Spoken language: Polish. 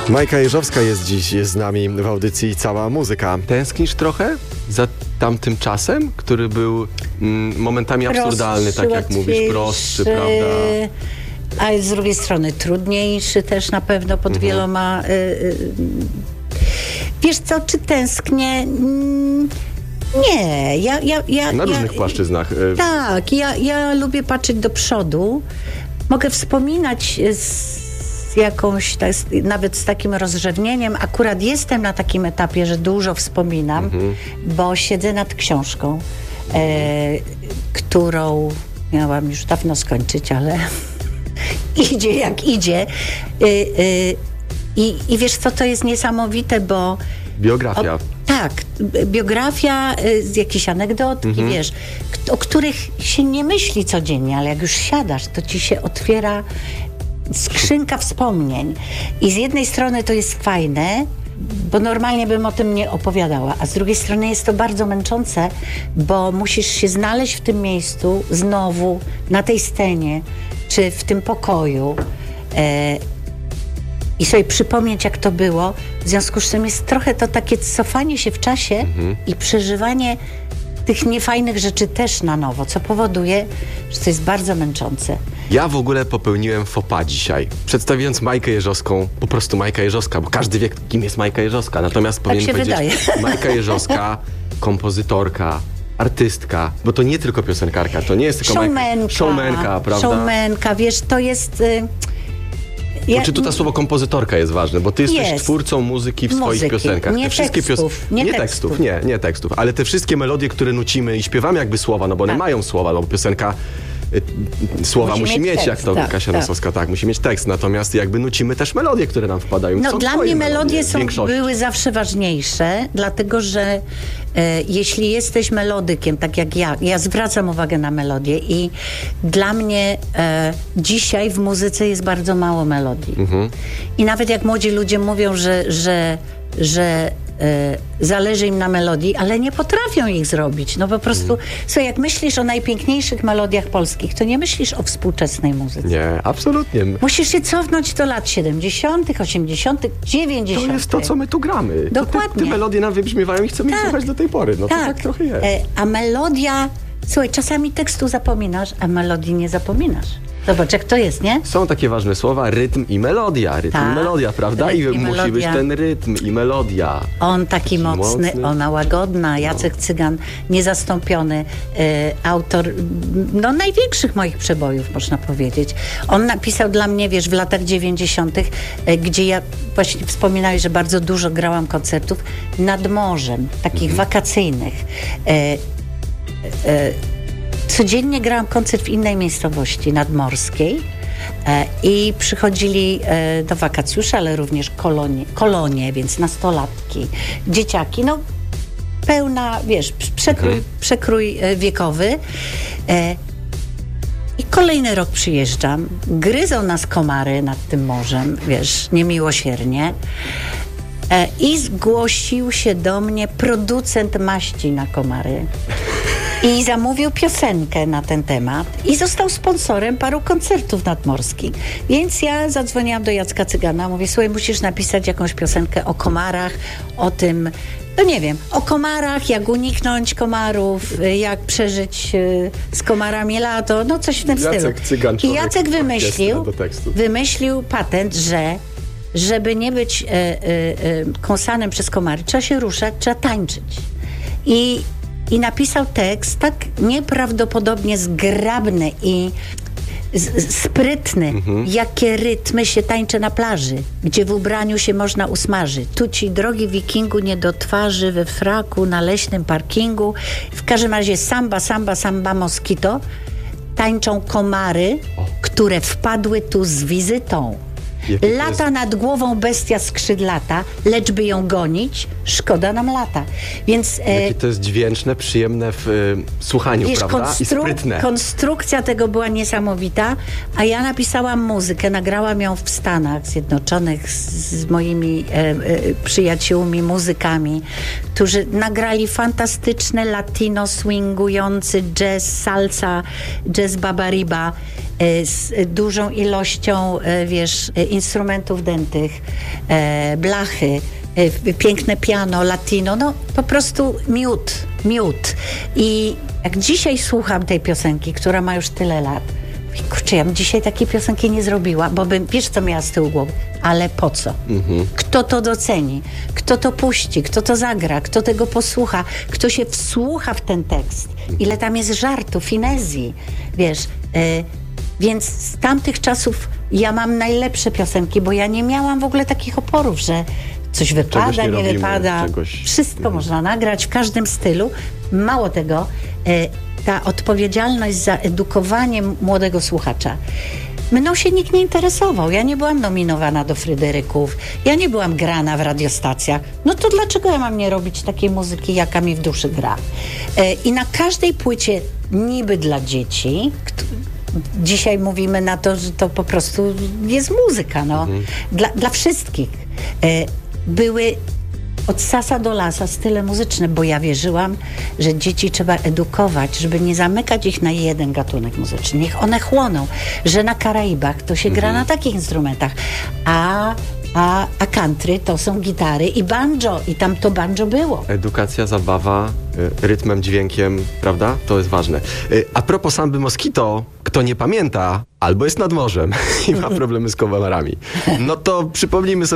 Majka Jeżowska jest dziś z nami w audycji Cała Muzyka. Tęsknisz trochę za tamtym czasem, który był momentami absurdalny, tak jak mówisz, prostszy, prawda? A z drugiej strony trudniejszy też na pewno pod wieloma... Wiesz co, czy tęsknię? Nie. Na różnych płaszczyznach. Tak, ja lubię patrzeć do przodu. Mogę wspominać z jakąś, nawet z takim rozrzewnieniem. Akurat jestem na takim etapie, że dużo wspominam, bo siedzę nad książką, którą miałam już dawno skończyć, ale idzie jak idzie. I wiesz co, to jest niesamowite, bo... Biografia. Tak, biografia, jakieś anegdotki, wiesz, o których się nie myśli codziennie, ale jak już siadasz, to ci się otwiera skrzynka wspomnień. I z jednej strony to jest fajne, bo normalnie bym o tym nie opowiadała, a z drugiej strony jest to bardzo męczące, bo musisz się znaleźć w tym miejscu znowu, na tej scenie, czy w tym pokoju i sobie przypomnieć, jak to było. W związku z czym jest trochę to takie cofanie się w czasie i przeżywanie tych niefajnych rzeczy też na nowo, co powoduje, że to jest bardzo męczące. Ja w ogóle popełniłem faux pas dzisiaj, przedstawiając Majkę Jeżowską, po prostu Majka Jeżowska, bo każdy wie, kim jest Majka Jeżowska, natomiast powinien powiedzieć wydaje. Majka Jeżowska, kompozytorka, artystka, bo to nie tylko piosenkarka, to nie jest tylko showmanka, prawda? Showmanka, wiesz, to jest... Czy tu to słowo kompozytorka jest ważne, bo ty jesteś twórcą muzyki w swoich piosenkach. Nie tekstów. Nie tekstów, ale te wszystkie melodie, które nucimy i śpiewamy jakby słowa, no bo one mają słowa, no bo piosenka słowa musi mieć tekst, jak to Kasia Nosowska, tak, musi mieć tekst, natomiast jakby nucimy też melodie, które nam wpadają. No dla mnie melodie były zawsze ważniejsze, dlatego że jeśli jesteś melodykiem, tak jak ja zwracam uwagę na melodię i dla mnie dzisiaj w muzyce jest bardzo mało melodii. I nawet jak młodzi ludzie mówią, że zależy im na melodii, ale nie potrafią ich zrobić. No po prostu, słuchaj, jak myślisz o najpiękniejszych melodiach polskich, to nie myślisz o współczesnej muzyce. Nie, absolutnie. Musisz się cofnąć do lat 70., 80., 90. To jest to, co my tu gramy. Dokładnie. Te melodie nam wybrzmiewają i chcemy ich słuchać do tej pory. No to tak trochę jest. A melodia... Słuchaj, czasami tekstu zapominasz, a melodii nie zapominasz. Zobacz, jak to jest, nie? Są takie ważne słowa, rytm i melodia. Rytm i melodia, prawda? I musi być ten rytm i melodia. On taki mocny, ona łagodna. Jacek Cygan, niezastąpiony autor największych moich przebojów, można powiedzieć. On napisał dla mnie, wiesz, w latach 90., gdzie ja właśnie wspominałeś, że bardzo dużo grałam koncertów nad morzem, takich wakacyjnych. Codziennie grałam koncert w innej miejscowości nadmorskiej i przychodzili do wakacjusze, ale również kolonie, więc nastolatki, dzieciaki, no pełna, wiesz, przekrój wiekowy. I kolejny rok przyjeżdżam, gryzą nas komary nad tym morzem, wiesz, niemiłosiernie. I zgłosił się do mnie producent maści na komary. I zamówił piosenkę na ten temat i został sponsorem paru koncertów nadmorskich. Więc ja zadzwoniłam do Jacka Cygana, mówię, słuchaj, musisz napisać jakąś piosenkę o komarach, o tym, no nie wiem, o komarach, jak uniknąć komarów, jak przeżyć z komarami lato, no coś w tym stylu. Cygan, i Jacek wymyślił patent, że żeby nie być kąsanym przez komary, trzeba się ruszać, trzeba tańczyć. I napisał tekst tak nieprawdopodobnie zgrabny i sprytny, jakie rytmy się tańczy na plaży, gdzie w ubraniu się można usmażyć. Tu ci, drogi wikingu, nie do twarzy, we fraku, na leśnym parkingu. W każdym razie samba, moskito. Tańczą komary, które wpadły tu z wizytą. Lata nad głową bestia skrzydlata, lecz by ją gonić, szkoda nam lata. Więc jakie to jest dźwięczne, przyjemne w słuchaniu, wiesz, prawda? I sprytne. Konstrukcja tego była niesamowita, a ja napisałam muzykę, nagrałam ją w Stanach Zjednoczonych z moimi przyjaciółmi, muzykami, którzy nagrali fantastyczny latino swingujący jazz, salsa, jazz babariba. z dużą ilością, wiesz, instrumentów dętych, blachy, piękne piano, latino, no po prostu miód. I jak dzisiaj słucham tej piosenki, która ma już tyle lat, kurczę, ja bym dzisiaj takiej piosenki nie zrobiła, bo bym, wiesz co miała z tyłu głowy, ale po co? Kto to doceni? Kto to puści? Kto to zagra? Kto tego posłucha? Kto się wsłucha w ten tekst? Ile tam jest żartu, finezji, wiesz? Więc z tamtych czasów ja mam najlepsze piosenki, bo ja nie miałam w ogóle takich oporów, że coś wypada, nie wypada. Wszystko można nagrać w każdym stylu. Mało tego, ta odpowiedzialność za edukowanie młodego słuchacza. Mną się nikt nie interesował. Ja nie byłam nominowana do Fryderyków. Ja nie byłam grana w radiostacjach. No to dlaczego ja mam nie robić takiej muzyki, jaka mi w duszy gra? I na każdej płycie niby dla dzieci, dzisiaj mówimy na to, że to po prostu jest muzyka, no. Dla wszystkich. Były od sasa do lasa style muzyczne, bo ja wierzyłam, że dzieci trzeba edukować, żeby nie zamykać ich na jeden gatunek muzyczny. Niech one chłoną, że na Karaibach to się gra na takich instrumentach, a country to są gitary i banjo, i tam to banjo było. Edukacja, zabawa, rytmem, dźwiękiem, prawda? To jest ważne. A propos Samby Moskito, kto nie pamięta, albo jest nad morzem i ma problemy z kowalarami, no to przypomnijmy sobie